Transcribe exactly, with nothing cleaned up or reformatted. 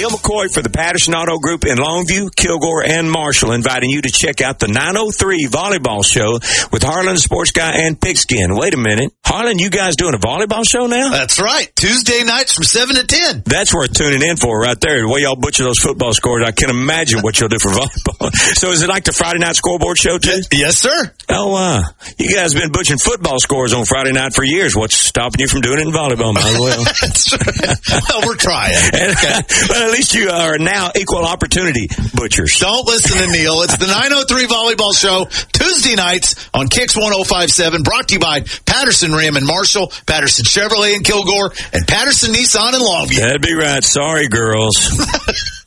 Neil McCoy for the Patterson Auto Group in Longview, Kilgore, and Marshall, inviting you to check out the nine oh three Volleyball Show with Harlan, Sports Guy, and Pigskin. Wait a minute. Harlan, you guys doing a volleyball show now? That's right. Tuesday nights from seven to ten. That's worth tuning in for right there. The way y'all butcher those football scores, I can imagine what you'll do for volleyball. So is it like the Friday night scoreboard show, too? Yes, sir. Oh, wow. Uh, you guys have been butchering football scores on Friday night for years. What's stopping you from doing it in volleyball, might as well? Well, we're trying. And, okay. But at least you are now equal opportunity butchers. Don't listen to Neil. It's the nine oh three Volleyball Show, Tuesday nights on Kicks one oh five point seven, brought to you by Patterson Ram in Marshall, Patterson Chevrolet in Kilgore, and Patterson Nissan in Longview. That'd be right. Sorry, girls.